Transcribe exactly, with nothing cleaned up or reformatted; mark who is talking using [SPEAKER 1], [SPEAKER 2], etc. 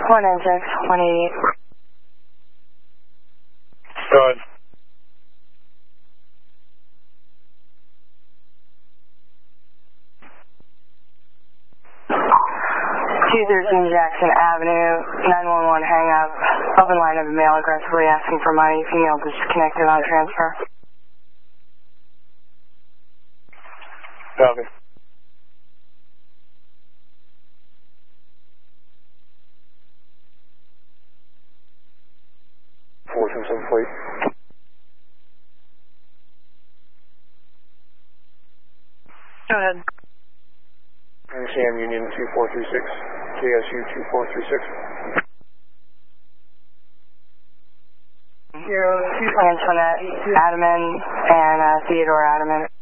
[SPEAKER 1] one nine six, one eighty-eight.
[SPEAKER 2] Go ahead.
[SPEAKER 1] two thirteen Jackson Avenue, nine one one hang up. Open line of a male aggressively asking for money. Female disconnected on transfer.
[SPEAKER 2] Copy. four two seven fleet.
[SPEAKER 1] Go ahead.
[SPEAKER 2] N C M Union two four three six, K S U two four three six.
[SPEAKER 1] Zero two Antoinette Adaman and uh, Theodore Adaman.